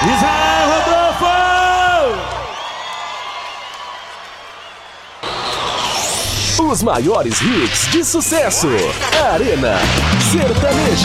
Israel Rodolfo! Os maiores hits de sucesso. Arena Sertaneja.